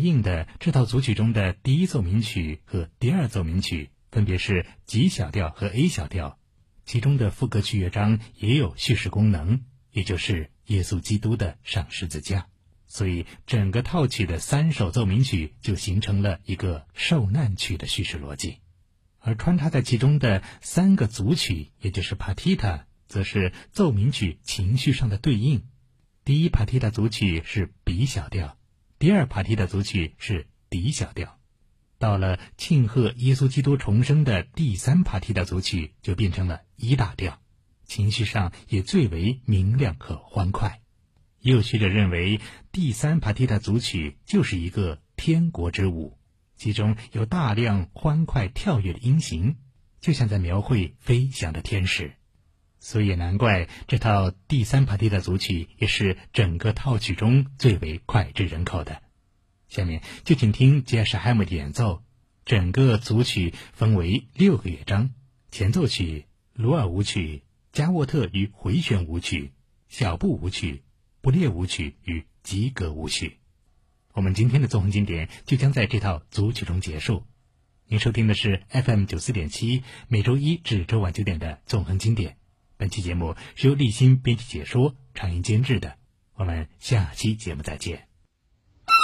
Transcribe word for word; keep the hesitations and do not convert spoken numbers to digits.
应的这套组曲中的第一奏鸣曲和第二奏鸣曲分别是 G 小调和 A 小调，其中的副歌曲乐章也有叙事功能，也就是耶稣基督的上十字架。所以整个套曲的三首奏鸣曲就形成了一个受难曲的叙事逻辑。而穿插在其中的三个组曲，也就是 Partita， 则是奏鸣曲情绪上的对应。第一 Partita 组曲是 B 小调，第二 Partita 组曲是 D 小调。到了庆贺耶稣基督重生的第三 Partita 组曲就变成了 E 大调，情绪上也最为明亮和欢快。也有学者认为，第三 Partita 组曲就是一个天国之舞，其中有大量欢快跳跃的音型，就像在描绘飞翔的天使。所以也难怪这套第三 Partita 组曲也是整个套曲中最为脍炙人口的。下面就请听杰什海姆的演奏。整个组曲分为六个乐章：前奏曲、鲁尔舞曲、加沃特与回旋舞曲、小步舞曲、布列舞曲与吉格舞曲。我们今天的纵横经典就将在这套组曲中结束。您收听的是 F M 九四点七，每周一至周晚九点的纵横经典。本期节目是由立新编辑解说、长音监制的。我们下期节目再见。